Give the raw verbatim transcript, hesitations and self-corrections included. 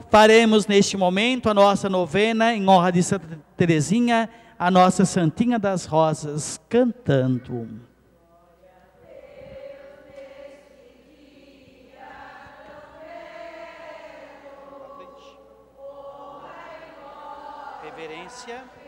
faremos neste momento a nossa novena em honra de Santa Teresinha, a nossa Santinha das Rosas, cantando. Reverência.